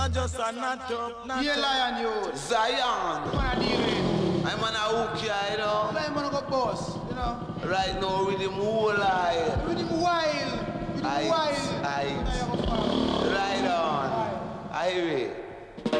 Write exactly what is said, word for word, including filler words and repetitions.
Just a not up, not Yeah, lion you. Zion. Man, I deal with. I'm on a hook here, you know. I'm gonna go boss, you know. Right now with him whole eye. With him wild. With him Ice, wild. ice. Right on. Highway.